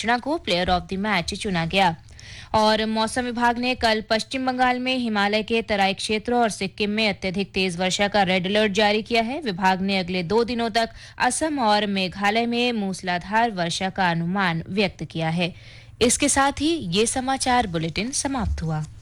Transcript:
कृष्णा को player of the match चुना गया। और मौसम विभाग ने कल पश्चिम बंगाल में हिमालय के तराई क्षेत्रों और सिक्किम में अत्यधिक तेज वर्षा का रेड अलर्ट जारी किया है। विभाग ने अगले 2 दिनों तक असम और मेघालय में मूसलाधार वर्षा का अनुमान व्यक्त किया है। इसके साथ ही ये समाचार बुलेटिन समाप्त हुआ।